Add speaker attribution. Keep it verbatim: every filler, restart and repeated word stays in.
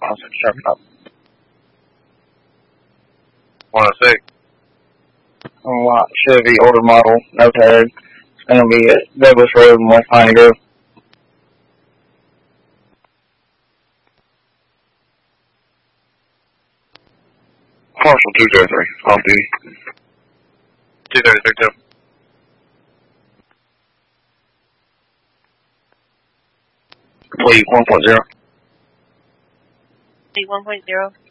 Speaker 1: Austin, sharp up.
Speaker 2: one oh six.
Speaker 1: Lot Chevy, older model, no tag. It's going to be at Douglas Road in West Piney Grove.
Speaker 2: Parcel two thirty-three, off duty. two thirty-three, too.
Speaker 1: Complete one point zero.
Speaker 3: Complete one point zero.